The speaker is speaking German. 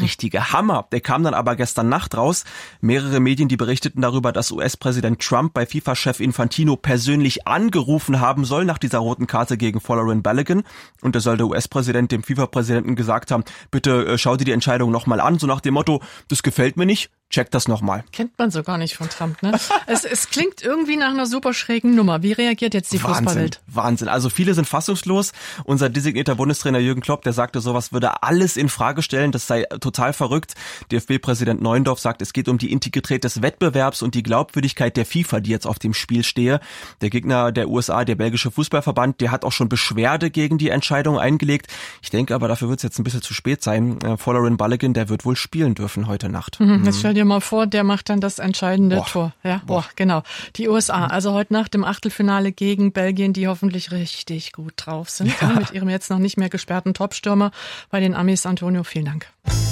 richtige Hammer, der kam dann aber gestern Nacht raus. Mehrere Medien, die berichteten darüber, dass US-Präsident Trump bei FIFA-Chef Infantino persönlich angerufen haben soll nach dieser roten Karte gegen Folarin Balogun. Und da soll der US-Präsident dem FIFA-Präsidenten gesagt haben, bitte schau dir die Entscheidung nochmal an, so nach dem Motto, das gefällt mir nicht. Check das nochmal. Kennt man so gar nicht von Trump, ne? Es klingt irgendwie nach einer super schrägen Nummer. Wie reagiert jetzt die Fußballwelt? Wahnsinn. Also viele sind fassungslos. Unser designierter Bundestrainer Jürgen Klopp, der sagte, sowas würde alles in Frage stellen. Das sei total verrückt. DFB-Präsident Neuendorf sagt, es geht um die Integrität des Wettbewerbs und die Glaubwürdigkeit der FIFA, die jetzt auf dem Spiel stehe. Der Gegner der USA, der belgische Fußballverband, der hat auch schon Beschwerde gegen die Entscheidung eingelegt. Ich denke aber, dafür wird es jetzt ein bisschen zu spät sein. Folarin Balogun, der wird wohl spielen dürfen heute Nacht. Jetzt stell dir mal vor, der macht dann das entscheidende Tor. Ja, genau. Die USA, also heute Nacht im Achtelfinale gegen Belgien, die hoffentlich richtig gut drauf sind. Ja. Mit ihrem jetzt noch nicht mehr gesperrten Topstürmer bei den Amis. Antonio, vielen Dank.